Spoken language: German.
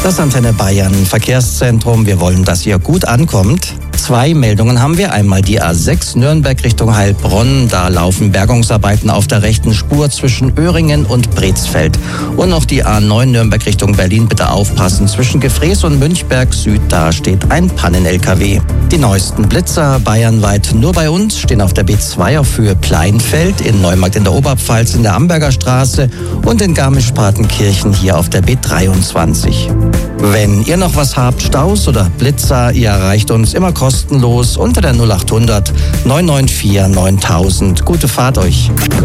Das Antenne Bayern Verkehrszentrum. Wir wollen, dass ihr gut ankommt. 2 Meldungen haben wir. Einmal die A6 Nürnberg Richtung Heilbronn. Da laufen Bergungsarbeiten auf der rechten Spur zwischen Öhringen und Brezfeld. Und noch die A9 Nürnberg Richtung Berlin. Bitte aufpassen. Zwischen Gefrees und Münchberg Süd, da steht ein Pannen-LKW. Die neuesten Blitzer bayernweit nur bei uns stehen auf der B2 auf Höhe Pleinfeld, in Neumarkt in der Oberpfalz, in der Amberger Straße und in Garmisch-Partenkirchen hier auf der B23. Wenn ihr noch was habt, Staus oder Blitzer, ihr erreicht uns immer kostenlos unter der 0800 994 9000. Gute Fahrt euch.